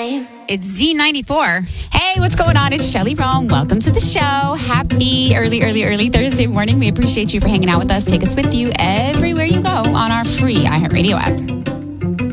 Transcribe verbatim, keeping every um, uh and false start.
time. It's Z ninety-four. Hey, what's going on? It's Shelly Rome. Welcome to the show. Happy early, early, early Thursday morning. We appreciate you for hanging out with us. Take us with you everywhere you go on our free iHeartRadio app.